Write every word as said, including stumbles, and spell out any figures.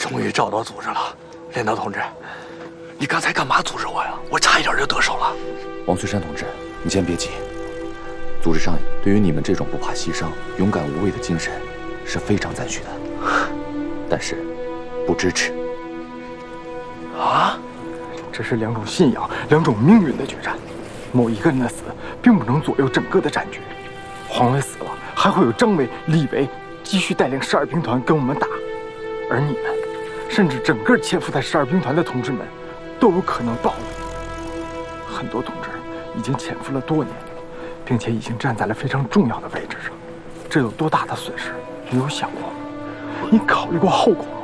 终于找到组织了，连长同志，你刚才干嘛阻止我呀？我差一点就得手了。 王翠山同志，你先别急。组织上对于你们这种不怕牺牲、勇敢无畏的精神是非常赞许的，但是不支持。 啊？ 这是两种信仰、两种命运的决战。某一个人的死，并不能左右整个的战局。黄伟死了，还会有张伟、李维继续带领十二兵团跟我们打，而你们，甚至整个潜伏在十二兵团的同志们，都有可能暴露。很多同志已经潜伏了多年，并且已经站在了非常重要的位置上，这有多大的损失？你有想过吗？你考虑过后果吗？